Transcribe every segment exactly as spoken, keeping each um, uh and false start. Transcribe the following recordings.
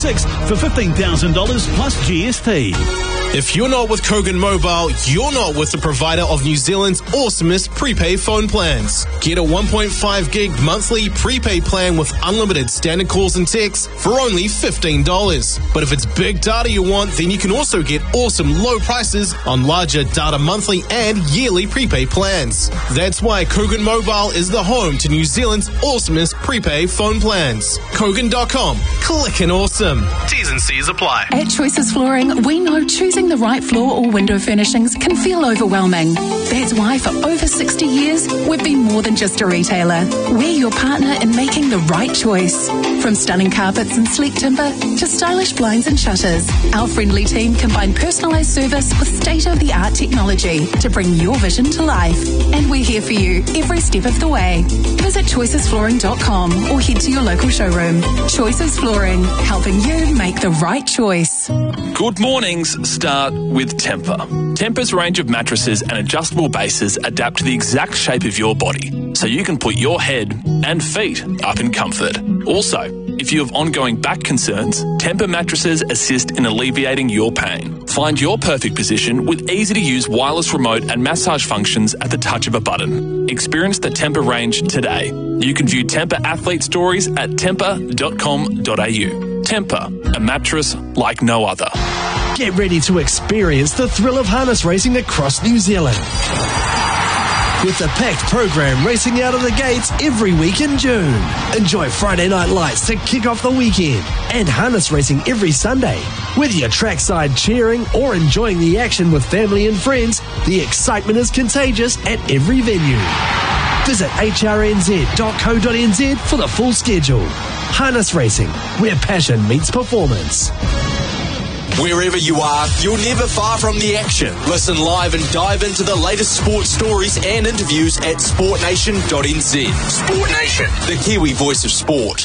Six for fifteen thousand dollars plus G S T. If you're not with Kogan Mobile, you're not with the provider of New Zealand's awesomest prepaid phone plans. Get a one point five gig monthly prepaid plan with unlimited standard calls and texts for only fifteen dollars. But if it's big data you want, then you can also get awesome low prices on larger data monthly and yearly prepaid plans. That's why Kogan Mobile is the home to New Zealand's awesomest prepaid phone plans. Kogan dot com. Clickin' awesome. T's and C's apply. At Choices Flooring, we know choosing the right floor or window furnishings can feel overwhelming. That's why for over sixty years, we've been more than just a retailer. We're your partner in making the right choice. From stunning carpets and sleek timber to stylish blinds and shutters, our friendly team combine personalised service with state-of-the-art technology to bring your vision to life. And we're here for you every step of the way. Visit choices flooring dot com or head to your local showroom. Choices Flooring, helping you make the right choice. Good mornings start with Tempur. Tempur's range of mattresses and adjustable bases adapt to the exact shape of your body, so you can put your head and feet up in comfort. Also, if you have ongoing back concerns, Tempur mattresses assist in alleviating your pain. Find your perfect position with easy-to-use wireless remote and massage functions at the touch of a button. Experience the Tempur range today. You can view Tempur athlete stories at tempur dot com dot a u. Tempur, a mattress like no other. Get ready to experience the thrill of harness racing across New Zealand. With the packed program racing out of the gates every week in June. Enjoy Friday night lights to kick off the weekend and harness racing every Sunday. Whether you're trackside cheering or enjoying the action with family and friends, the excitement is contagious at every venue. Visit h r n z dot co dot n z for the full schedule. Harness racing, where passion meets performance. Wherever you are, you're never far from the action. Listen live and dive into the latest sports stories and interviews at sport nation dot n z. Sport Nation, the Kiwi voice of sport.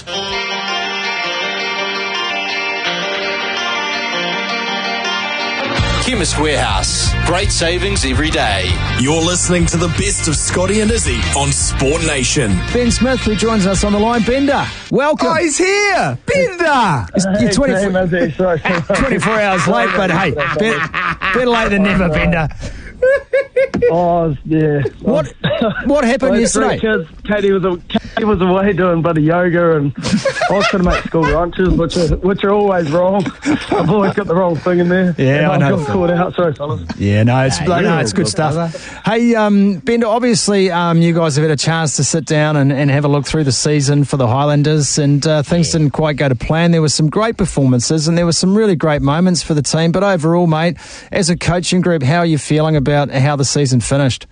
Chemist Warehouse. Great savings every day. You're listening to the best of Scotty and Izzy on Sport Nation. Ben Smith, who joins us on the line. Bender, welcome. Oh, he's here. Bender. You're twenty-four, twenty-four hours late, but hey, better, better late than never, Bender. Oh, yeah. What What happened well, yesterday? Kids, Katie was a, Katie was away doing a bit of yoga, and I was trying to make school lunches, which are which are always wrong. I've always got the wrong thing in there. Yeah, and I know. I got caught out. Sorry, fellas. Yeah, no, it's Yeah, no, yeah, it's good good stuff. brother. Hey, um, Bender, obviously, um, you guys have had a chance to sit down and, and have a look through the season for the Highlanders, and uh, things didn't quite go to plan. There were some great performances, and there were some really great moments for the team. But overall, mate, as a coaching group, how are you feeling about how the season finished?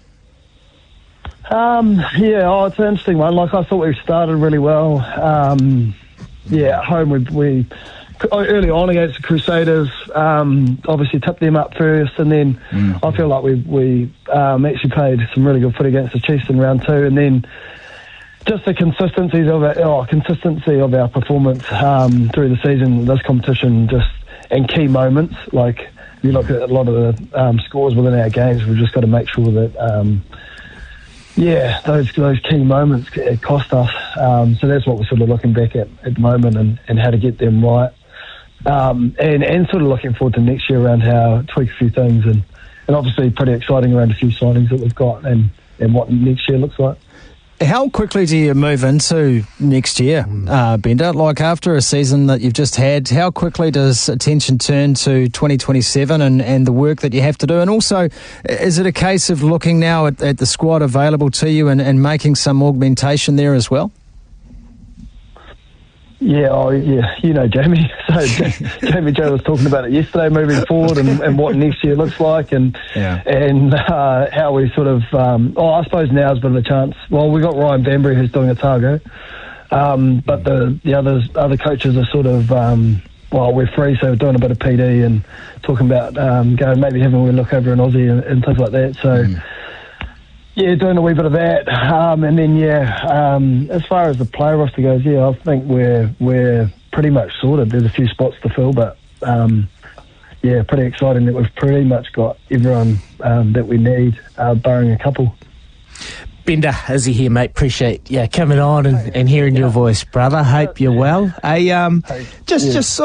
Um, yeah, oh, it's an interesting one. Like, I thought we started really well. Um, yeah, at home we, we early on against the Crusaders, um, obviously tipped them up first, and then mm. I feel like we we um, actually played some really good foot against the Chiefs in round two, and then just the consistencies of our, oh, consistency of our performance um, through the season, this competition, just and key moments. Like, you look at a lot of the um, scores within our games, we've just got to make sure that. Um, Yeah, those those key moments it cost us. Um, so that's what we're sort of looking back at at the moment, and, and how to get them right. Um, and, and sort of looking forward to next year around how to tweak a few things, and, and obviously pretty exciting around a few signings that we've got, and, and what next year looks like. How quickly do you move into next year, uh, Bender? Like, after a season that you've just had, how quickly does attention turn to twenty twenty-seven and, and the work that you have to do? And also, is it a case of looking now at, at the squad available to you and, and making some augmentation there as well? Yeah, oh, yeah, you know, Jamie. So Jamie Joe was talking about it yesterday, moving forward, and, and what next year looks like, and yeah. and uh, how we sort of. Um, oh, I suppose now's a bit of a chance. Well, we got Ryan Banbury who's doing Otago, um, but the the others other coaches are sort of. Um, well, we're free, so we're doing a bit of P D and talking about um, going maybe having a look over in Aussie and, and things like that. So. Mm. Yeah, doing a wee bit of that, um, and then yeah, um, as far as the player roster goes, yeah, I think we're we're pretty much sorted. There's a few spots to fill, but um, yeah, pretty exciting that we've pretty much got everyone um, that we need, uh, barring a couple. Bender, Izzy here, mate. Appreciate yeah coming on and, and hearing your voice, brother. Hope you're well. Hey, um, just Yeah. just